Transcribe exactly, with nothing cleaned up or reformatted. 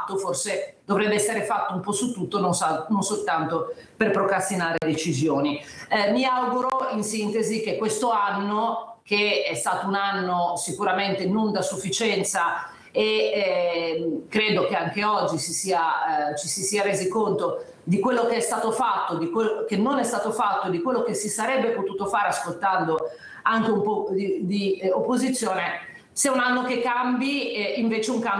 fatto, forse dovrebbe essere fatto un po' su tutto, non, sa, non soltanto per procrastinare decisioni. Eh, mi auguro in sintesi che questo anno, che è stato un anno sicuramente non da sufficienza e eh, credo che anche oggi si sia, eh, ci si sia resi conto di quello che è stato fatto, di quello che non è stato fatto, di quello che si sarebbe potuto fare ascoltando anche un po' di, di eh, opposizione, sia un anno che cambi, eh, invece un cambio